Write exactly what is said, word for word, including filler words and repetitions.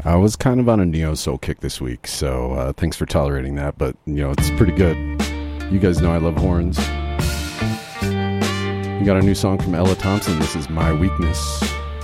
I was kind of on a neo soul kick this week, so uh, thanks for tolerating that, but, you know, it's pretty good. You guys know I love horns. We got a new song from Ella Thompson. This is My Weakness.